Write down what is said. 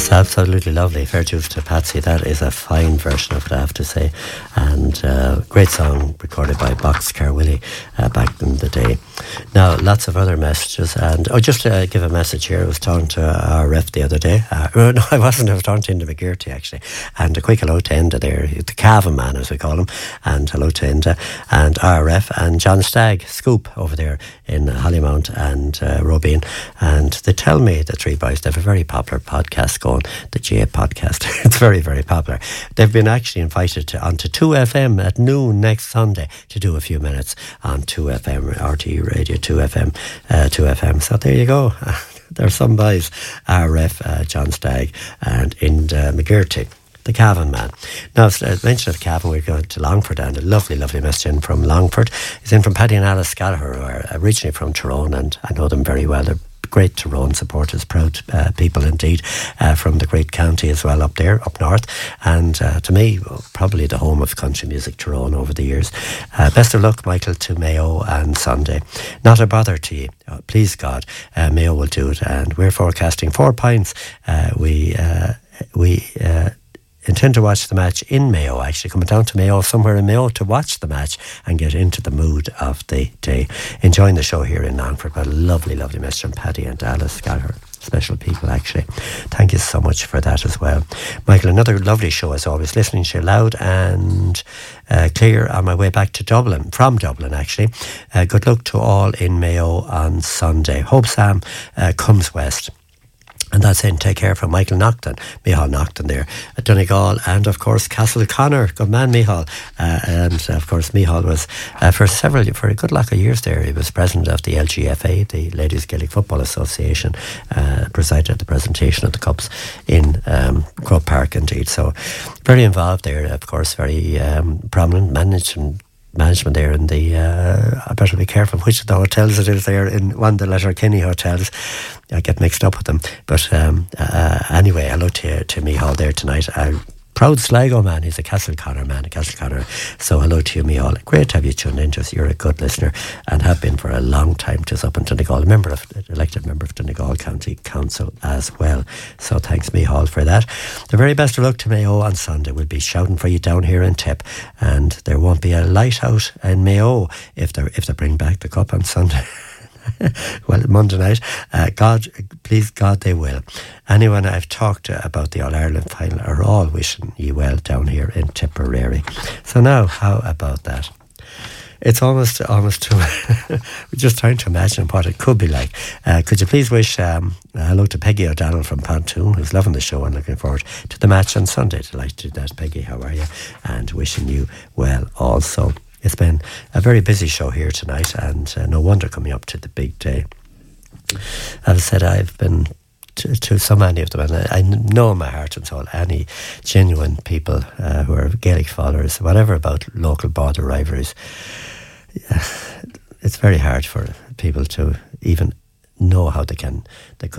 It's absolutely lovely. Fair dues to Patsy. That is a fine version of it, I have to say. And great song recorded by Boxcar Willie back in the day. Now, lots of other messages. And just to give a message here, I was talking to our ref the other day. No, I wasn't. I was talking to Enda McGearty, actually. And a quick hello to Enda there, the Cavan man, as we call him. And hello to Enda and our ref and John Stagg, Scoop, over there in Hollymount and Robin. And they tell me, the three boys, they have a very popular podcast going, the GA podcast. It's very, very popular. They've been actually invited onto 2FM at noon next Sunday to do a few minutes on 2FM, RTE Radio 2FM, 2FM. So there you go. There's some boys, our ref, John Stagg and Enda McGearty, the Cavan man. Now, as I mentioned of Cavan, we're going to Longford, and a lovely, lovely message in from Longford. It's in from Paddy and Alice Gallagher, who are originally from Tyrone, and I know them very well. They're great Tyrone supporters, proud people indeed, from the great county as well up there, up north. And to me, probably the home of country music, Tyrone, over the years. Best of luck, Michael, to Mayo and Sunday. Not a bother to you. Please God, Mayo will do it. And we're forecasting 4 pints. We intend to watch the match in Mayo, actually coming down to Mayo, somewhere in Mayo, to watch the match and get into the mood of the day. Enjoying the show here in Longford. But a lovely, lovely message from Paddy and Alice Gallagher. Special people, actually. Thank you so much for that as well. Michael, another lovely show as always. Listening to you loud and clear on my way back to Dublin, from Dublin actually. Good luck to all in Mayo on Sunday. Hope Sam comes west. And that's in Take Care from Michael Nocton, Micheál Nocton there at Donegal, and of course Castle Connor. Good man, Micheál. And of course Micheál was for a good lot of years there, he was president of the LGFA, the Ladies Gaelic Football Association, presided at the presentation of the Cups in Croke Park indeed. So very involved there, of course, very prominent management there in the I better be careful which of the hotels it is there, in one of the Letterkenny hotels. I get mixed up with them, but anyway, hello to Micheál there tonight. Proud Sligo man, he's a Castle Connor man, so hello to you, Micheál. Great to have you tuned in. Just, you're a good listener and have been for a long time, just up in Donegal, elected member of Donegal County Council as well. So thanks, Micheál, for that. The very best of luck to Mayo on Sunday. We'll be shouting for you down here in Tip, and there won't be a light out in Mayo if they bring back the cup on Sunday. Well, Monday night, please God, they will. Anyone I've talked to about the All-Ireland final are all wishing you well down here in Tipperary. So now, how about that? It's almost too. We're just trying to imagine what it could be like. Could you please wish hello to Peggy O'Donnell from Pontoon, who's loving the show and looking forward to the match on Sunday. Delighted to do that, Peggy. How are you? And wishing you well also. It's been a very busy show here tonight, and no wonder coming up to the big day. As I said, I've been to so many of them, and I know in my heart and soul any genuine people who are Gaelic followers, whatever about local border rivalries. It's very hard for people to even know how they could